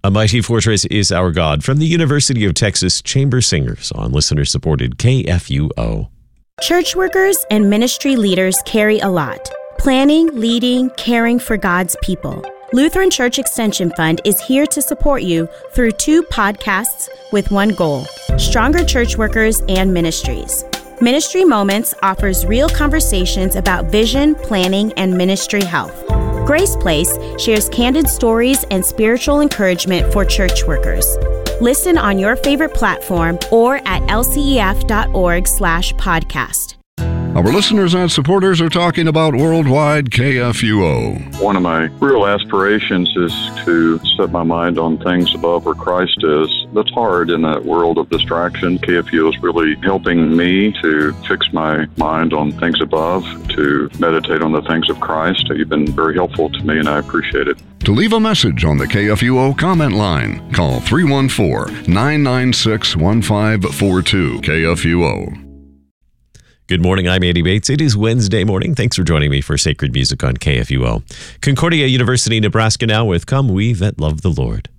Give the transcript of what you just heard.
A mighty fortress is our God. From the University of Texas Chamber Singers on listener-supported KFUO. Church workers and ministry leaders carry a lot. Planning, leading, caring for God's people. Lutheran Church Extension Fund is here to support you through 2 podcasts with one goal: stronger church workers and ministries. Ministry Moments offers real conversations about vision, planning, and ministry health. Grace Place shares candid stories and spiritual encouragement for church workers. Listen on your favorite platform or at lcef.org/podcast. Our listeners and supporters are talking about Worldwide KFUO. One of my real aspirations is to set my mind on things above where Christ is. That's hard in that world of distraction. KFUO is really helping me to fix my mind on things above, to meditate on the things of Christ. You've been very helpful to me, and I appreciate it. To leave a message on the KFUO comment line, call 314-996-1542 KFUO. Good morning, I'm Andy Bates. It is Wednesday morning. Thanks for joining me for Sacred Music on KFUO. Concordia University, Nebraska now with Come We That Love the Lord.